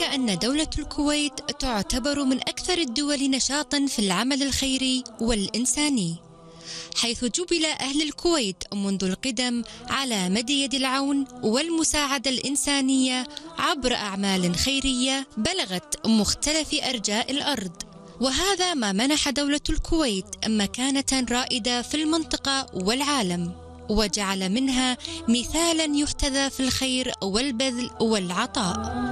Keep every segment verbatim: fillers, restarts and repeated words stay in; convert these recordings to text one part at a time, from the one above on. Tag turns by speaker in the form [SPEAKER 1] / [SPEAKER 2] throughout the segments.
[SPEAKER 1] ذلك أن دولة الكويت تعتبر من أكثر الدول نشاطا في العمل الخيري والإنساني، حيث جبل أهل الكويت منذ القدم على مد يد العون والمساعدة الإنسانية عبر أعمال خيرية بلغت مختلف أرجاء الأرض، وهذا ما منح دولة الكويت مكانة رائدة في المنطقة والعالم، وجعل منها مثالا يحتذى في الخير والبذل والعطاء.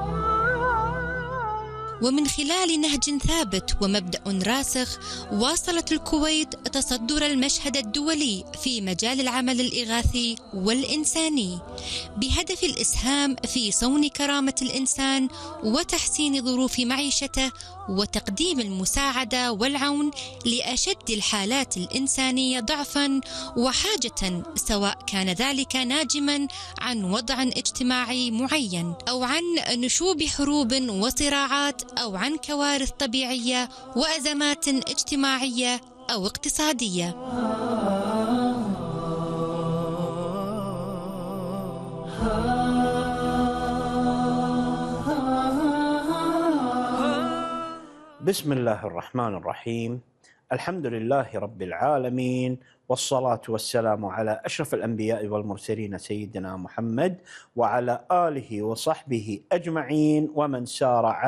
[SPEAKER 1] ومن خلال نهج ثابت ومبدأ راسخ، واصلت الكويت تصدر المشهد الدولي في مجال العمل الإغاثي والإنساني، بهدف الإسهام في صون كرامة الإنسان وتحسين ظروف معيشته وتقديم المساعدة والعون لأشد الحالات الإنسانية ضعفا وحاجة، سواء كان ذلك ناجما عن وضع اجتماعي معين أو عن نشوب حروب وصراعات أو عن كوارث طبيعية وأزمات اجتماعية أو اقتصادية.
[SPEAKER 2] بسم الله الرحمن الرحيم. الحمد لله رب العالمين، والصلاة والسلام على أشرف الأنبياء والمرسلين سيدنا محمد وعلى آله وصحبه أجمعين ومن سار